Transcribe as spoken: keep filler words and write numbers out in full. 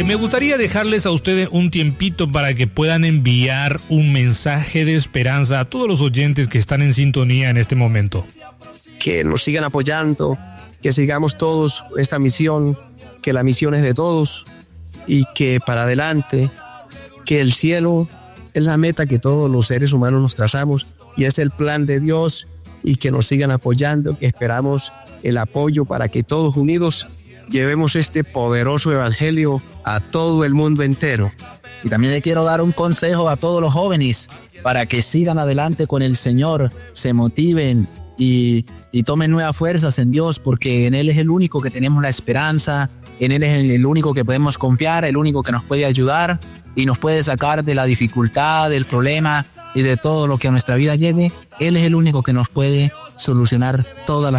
Me gustaría dejarles a ustedes un tiempito para que puedan enviar un mensaje de esperanza a todos los oyentes que están en sintonía en este momento. Que nos sigan apoyando, que sigamos todos esta misión, que la misión es de todos y que para adelante, que el cielo es la meta que todos los seres humanos nos trazamos y es el plan de Dios, y que nos sigan apoyando, que esperamos el apoyo para que todos unidos llevemos este poderoso evangelio a todo el mundo entero. Y también le quiero dar un consejo a todos los jóvenes para que sigan adelante con el Señor, se motiven y, y tomen nuevas fuerzas en Dios, porque en Él es el único que tenemos la esperanza, en Él es el, el único que podemos confiar, el único que nos puede ayudar y nos puede sacar de la dificultad, del problema y de todo lo que a nuestra vida lleve. Él es el único que nos puede solucionar todas las